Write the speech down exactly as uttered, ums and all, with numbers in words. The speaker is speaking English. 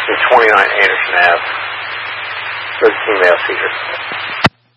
in twenty-nine Anderson Avenue. There's a female seater.